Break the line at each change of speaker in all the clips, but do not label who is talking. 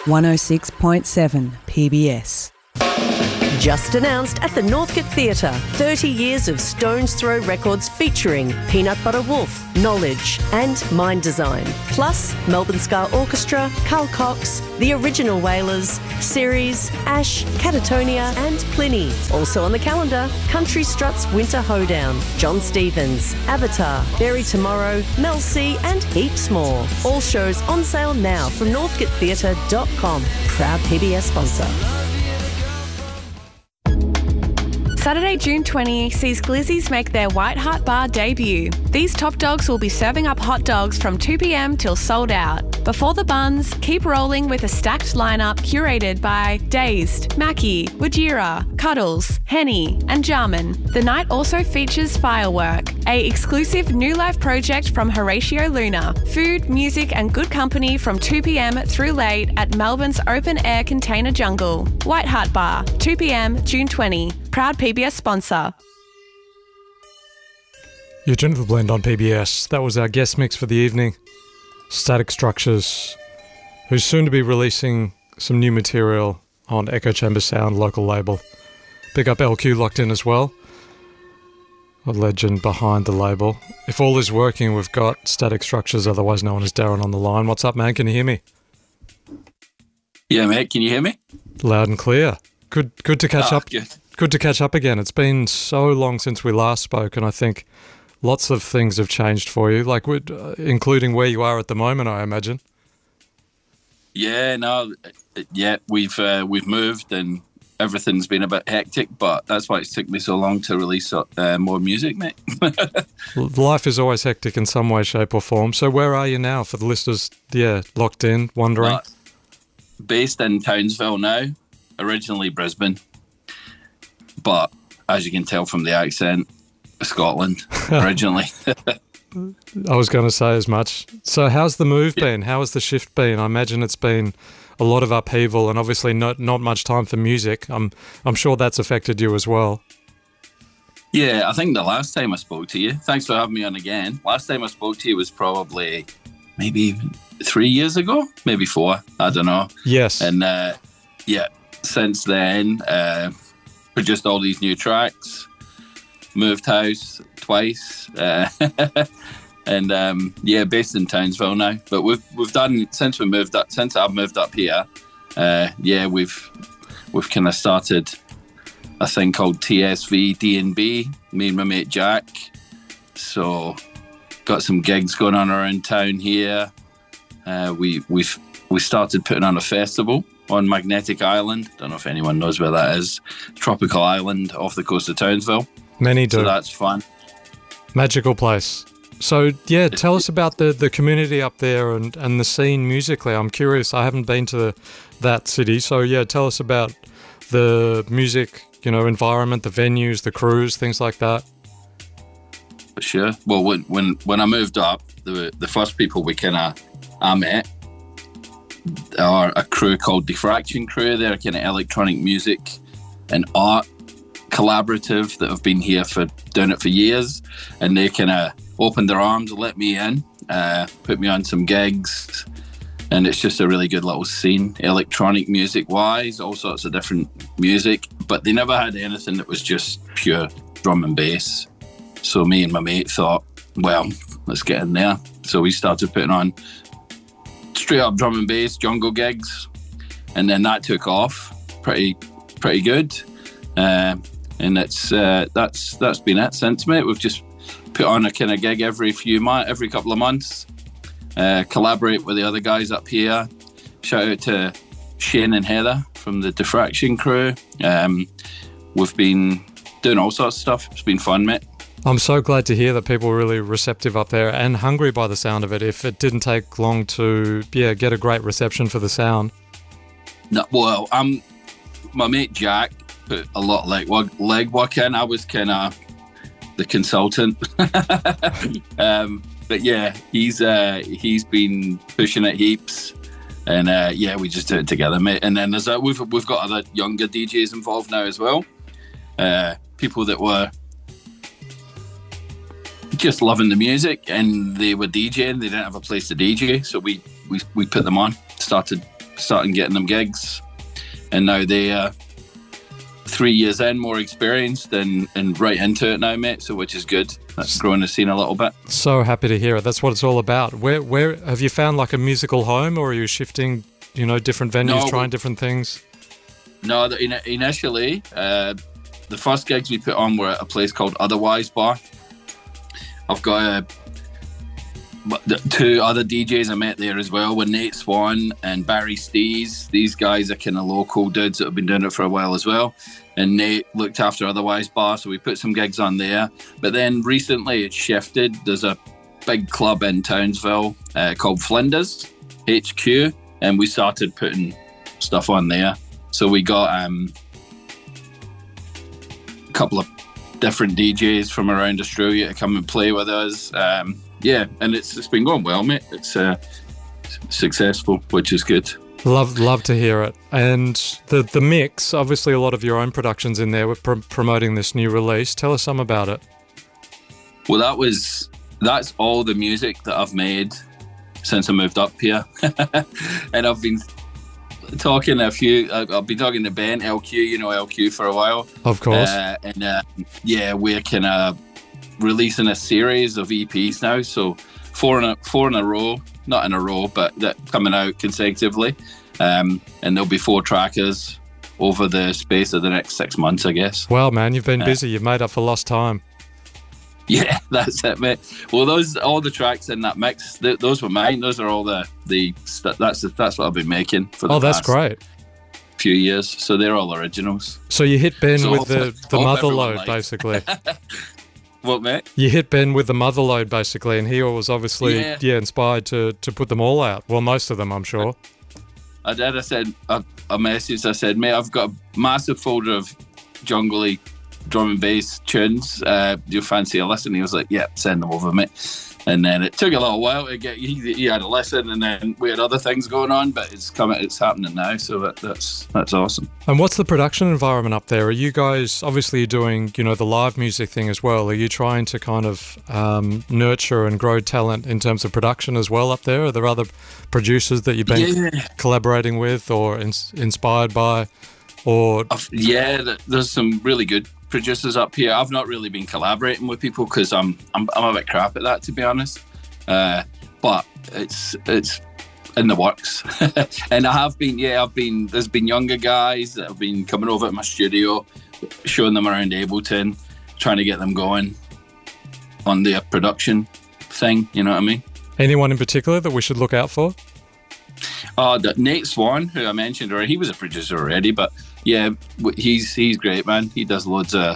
106.7 PBS.
Just announced at the Northcote Theatre, 30 years of Stones Throw records featuring Peanut Butter Wolf, Knowledge and Mind Design. Plus Melbourne Ska Orchestra, Carl Cox, The Original Wailers, Ceres, Ash, Catatonia and Pliny. Also on the calendar, Country Struts Winter Hoedown, John Stevens, Avatar, Bury Tomorrow, Mel C and heaps more. All shows on sale now from northcotetheatre.com. Proud PBS sponsor.
Saturday, June 20 sees Glizzy's make their White Heart Bar debut. These top dogs will be serving up hot dogs from 2 p.m. till sold out. Before the buns, keep rolling with a stacked lineup curated by Dazed, Mackie, Wajira, Cuddles, Henny and Jarman. The night also features Firework, a exclusive new live project from Horatio Luna. Food, music and good company from 2 p.m. through late at Melbourne's open air container jungle. White Heart Bar, 2 p.m. June 20. Proud PBS sponsor.
You're tuned to The Blend on PBS. That was our guest mix for the evening. Static Structures, who's soon to be releasing some new material on Echo Chamber Sound local label. Pick up LQ locked in as well. A legend behind the label. If all is working, we've got Static Structures, otherwise known as Darren, on the line. What's up, man? Can you hear me?
Yeah, mate. Can you hear me?
Loud and clear. Good to catch up. Good to catch up again. It's been so long since we last spoke, and I think lots of things have changed for you, like including where you are at the moment, I imagine.
Yeah, we've moved and everything's been a bit hectic, but that's why it's took me so long to release more music, mate.
Life is always hectic in some way, shape or form. So where are you now for the listeners, locked in, wondering?
Based in Townsville now, originally Brisbane. But as you can tell from the accent, Scotland originally.
I was going to say as much. So how's the move been? How has the shift been? I imagine it's been a lot of upheaval and obviously not much time for music. I'm sure that's affected you as well.
Yeah, I think the last time I spoke to you, thanks for having me on again. Last time I spoke to you was probably maybe 3 years ago, maybe 4, I don't know.
Yes.
And since then, produced all these new tracks, moved house twice, and based in Townsville now. But we've done since I've moved up here. We've kind of started a thing called TSV D&B. Me and my mate Jack. So got some gigs going on around town here. We started putting on a festival on Magnetic Island. Don't know if anyone knows where that is. Tropical island off the coast of Townsville.
Many do.
So that's fun.
Magical place. So, tell us about the community up there and the scene musically. I'm curious. I haven't been to that city. So, tell us about the music, environment, the venues, the crews, things like that.
For sure. Well, when I moved up, the first people I met are a crew called Diffraction Crew. They're kind of electronic music and art collaborative that have been here doing it for years, and they kind of opened their arms and let me in, put me on some gigs, and it's just a really good little scene, electronic music wise, all sorts of different music, but they never had anything that was just pure drum and bass. So me and my mate thought, well, let's get in there. So we started putting on straight up drum and bass jungle gigs, and then that took off pretty good, and that's been it since, mate. We've just put on a kind of gig every couple of months, collaborate with the other guys up here. Shout out to Shane and Heather from the Diffraction Crew. We've been doing all sorts of stuff. It's been fun, mate.
I'm so glad to hear that people were really receptive up there and hungry by the sound of it, if it didn't take long to get a great reception for the sound.
No, well, my mate Jack put a lot of legwork in. I was kind of the consultant. But yeah, he's been pushing it heaps. And we just do it together, mate. And then we've got other younger DJs involved now as well. People that were just loving the music and they were DJing. They didn't have a place to DJ, so we put them on. Started starting getting them gigs, and now they 3 years in, more experienced and right into it now, mate. So which is good. That's growing the scene a little bit.
So happy to hear it. That's what it's all about. Where have you found like a musical home, or are you shifting, different venues, trying different things?
No, initially, the first gigs we put on were at a place called Otherwise Bar. I've got two other DJs I met there as well, with Nate Swan and Barry Stees. These guys are kind of local dudes that have been doing it for a while as well. And Nate looked after Otherwise Bar, so we put some gigs on there. But then recently it shifted. There's a big club in Townsville called Flinders HQ, and we started putting stuff on there. So we got a couple of different DJs from around Australia to come and play with us. Yeah, and it's been going well, mate. It's successful, which is good.
Love to hear it. And the mix, obviously a lot of your own productions in there. We're promoting this new release. Tell us some about it.
Well, that's all the music that I've made since I moved up here. And I've been talking I've been talking to Ben, LQ, LQ for a while.
Of course.
Yeah, we're kind of releasing a series of EPs now. So four in a row, not in a row, but that coming out consecutively. And there'll be 4 trackers over the space of the next 6 months, I guess.
Well, man, you've been busy. You've made up for lost time.
Yeah, that's it, mate. Well, all the tracks in that mix, those were mine. Those are all that's what I've been making for the
that's
past
great.
few years. So they're all originals.
So you hit Ben with the Motherload, basically.
What, mate?
You hit Ben with the Motherload, basically, and he was obviously inspired to put them all out. Well, most of them, I'm sure.
I did. I sent a message. I said, mate, I've got a massive folder of jungly drum and bass tunes. Do you fancy a listen? He was like, yeah, send them over, mate. And then it took a little while to get. He had a listen, and then we had other things going on, but it's happening now. So that's awesome.
And what's the production environment up there? Are you guys obviously doing the live music thing as well? Are you trying to kind of nurture and grow talent in terms of production as well up there? Are there other producers that you've been collaborating with or inspired by? Or
there's some really good producers up here. I've not really been collaborating with people because I'm a bit crap at that, to be honest. But it's in the works. And I've been there's been younger guys that have been coming over to my studio, showing them around Ableton, trying to get them going on their production thing, you know what I mean?
Anyone in particular that we should look out for?
Nate Swan, who I mentioned already, he was a producer already, but yeah, he's great, man. He does loads of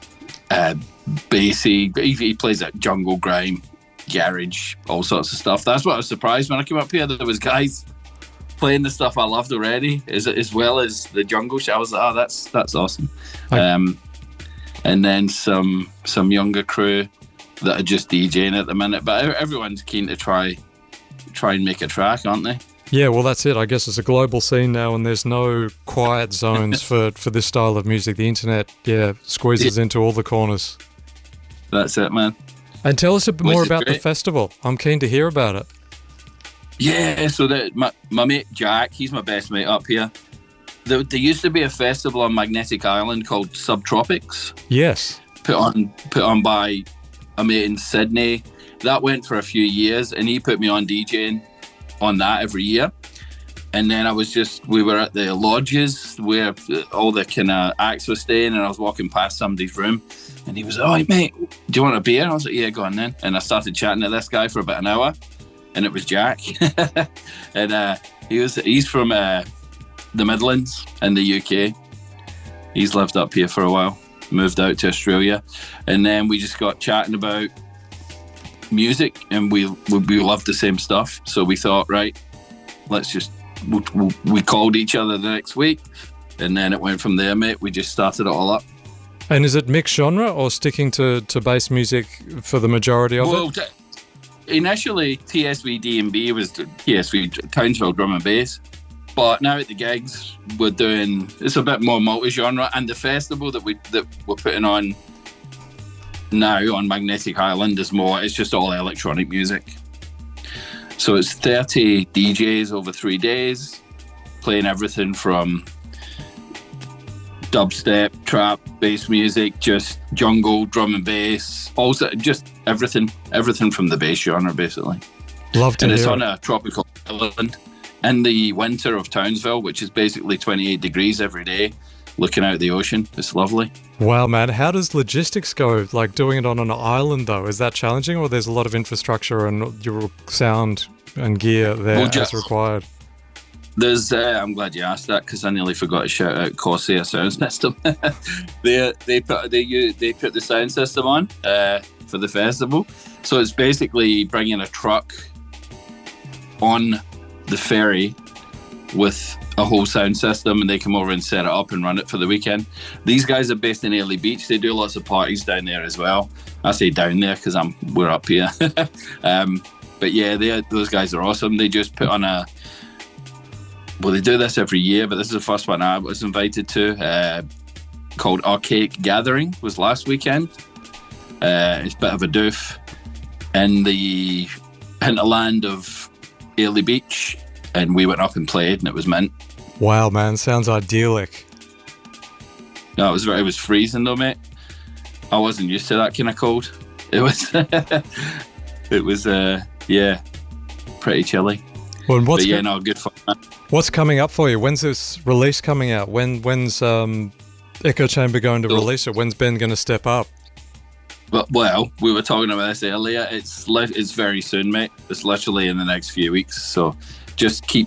bassy. He plays that jungle grime, garage, all sorts of stuff. That's what I was surprised when I came up here. There was guys playing the stuff I loved already, as well as the jungle shit. I was like, that's awesome. And then some younger crew that are just DJing at the minute, but everyone's keen to try and make a track, aren't they?
Yeah, well, that's it. I guess it's a global scene now, and there's no quiet zones for this style of music. The internet, squeezes into all the corners.
That's it, man.
And tell us a bit more about the festival. I'm keen to hear about it.
Yeah, so my mate Jack, he's my best mate up here. There used to be a festival on Magnetic Island called Subtropics.
Yes. Put
on by a mate in Sydney. That went for a few years, and he put me on DJing on that every year. And then we were at the lodges where all the kind of acts were staying, and I was walking past somebody's room, and he was like, "Oh, mate, do you want a beer?" I was like, "Yeah, go on then." And I started chatting to this guy for about an hour, and it was Jack. And he's from the Midlands in the UK. He's lived up here for a while, moved out to Australia, and then we just got chatting about music, and we loved the same stuff. So we thought, right, we called each other the next week, and then it went from there, mate. We just started it all up.
And is it mixed genre or sticking to bass music for the majority of it?
Initially, TSV D&B was TSV Townsville Drum and Bass, but now at the gigs it's a bit more multi-genre, and the festival that we're putting on now on Magnetic Island it's just all electronic music. So it's 30 DJs over 3 days, playing everything from dubstep, trap, bass music, just jungle, drum and bass, also just everything from the bass genre, basically.
Love to hear.
And it's on
it.
a tropical island in the winter of Townsville, which is basically 28 degrees every day, looking out the ocean. It's lovely.
Wow, man. How does logistics go? Like doing it on an island, though, is that challenging, or there's a lot of infrastructure and your sound and gear there as required?
There's, I'm glad you asked that, because I nearly forgot to shout out Corsair Sound System. they put the sound system on for the festival. So it's basically bringing a truck on the ferry with a whole sound system, and they come over and set it up and run it for the weekend. These guys are based in Airlie Beach. They do lots of parties down there as well. I say down there because we're up here. But yeah, those guys are awesome. They just put on they do this every year, but this is the first one I was invited to, called Archaic Gathering, was last weekend. It's a bit of a doof in the hinterland of Airlie Beach, and we went up and played, and it was mint.
Wow, man, sounds idyllic.
No, it was freezing though, mate. I wasn't used to that kind of cold. It was pretty chilly.
Well,
and good fun.
What's coming up for you? When's this release coming out? When's Echo Chamber going to release it? When's Ben going to step up?
Well, we were talking about this earlier. It's very soon, mate. It's literally in the next few weeks. So just keep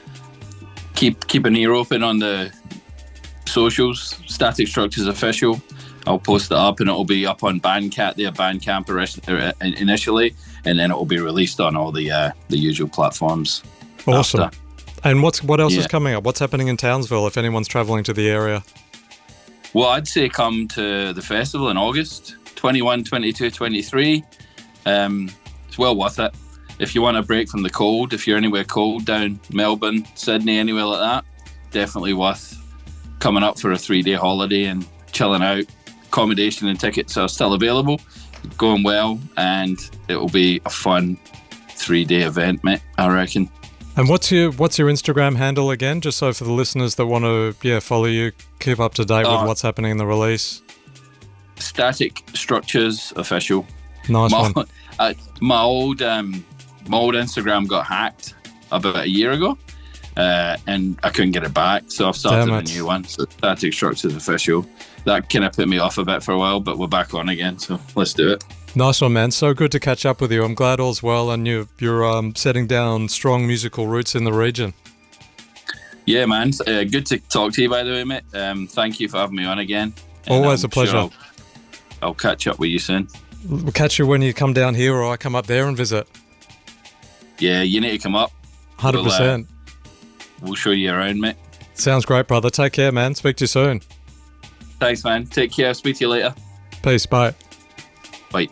an ear open on the socials. Static Structures Official. I'll post it up, and it'll be up on Bandcamp initially, and then it will be released on all the usual platforms.
Awesome.
After.
And what else is coming up? What's happening in Townsville if anyone's travelling to the area?
Well, I'd say come to the festival in August, 21, 22, 23. It's well worth it. If you want a break from the cold, if you're anywhere cold down Melbourne, Sydney, anywhere like that, definitely worth coming up for a 3-day holiday and chilling out. Accommodation and tickets are still available, going well, and it will be a fun 3-day event, mate, I reckon.
And what's your Instagram handle again, just so for the listeners that want to follow you, keep up to date with what's happening in the release?
Static Structures Official.
Nice one.
My old Instagram got hacked about a year ago, and I couldn't get it back, so I've started a new one. So Static Structures Official. That kind of put me off a bit for a while, but we're back on again, so let's do it.
Nice one, man. So good to catch up with you. I'm glad all's well, and you're setting down strong musical roots in the region. Yeah,
man. Good to talk to you, by the way, mate. Thank you for having me on again.
Always a pleasure.
Sure I'll catch up with you soon.
We'll catch you when you come down here, or I come up there and visit.
Yeah, you need to come up.
100%.
We'll show you around, mate.
Sounds great, brother. Take care, man. Speak to you soon.
Thanks, man. Take care. Speak to you later.
Peace. Bye.
Bye.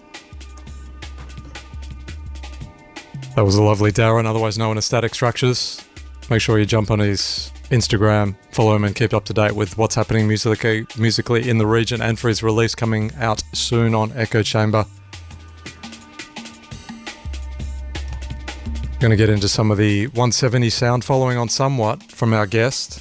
That was a lovely Darren, otherwise known as Static Structures. Make sure you jump on his Instagram, follow him, and keep up to date with what's happening musically in the region, and for his release coming out soon on Echo Chamber. Going to get into some of the 170 sound following on somewhat from our guest.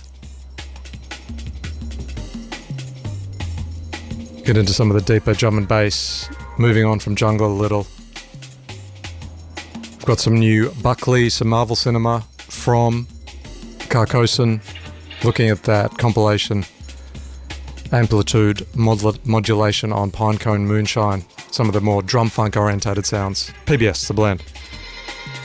Get into some of the deeper drum and bass, moving on from jungle a little. We've got some new Buckley, some Marvel Cinema from Carcosan, looking at that compilation amplitude modulation on Pinecone Moonshine, some of the more drum funk orientated sounds. PBS, The Blend.